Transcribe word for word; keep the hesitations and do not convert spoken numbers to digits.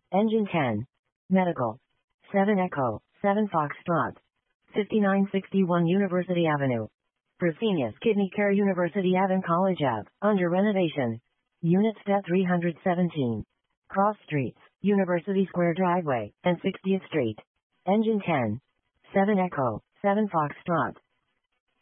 Engine ten. Medical. seven Echo, seven Foxtrot. fifty-nine sixty-one University Avenue. Fresenius Kidney Care University Avenue College Ave, under renovation. Unit Step three hundred seventeen. Cross Streets, University Square Driveway, and sixtieth Street. Engine ten. seven Echo, seven Foxtrot.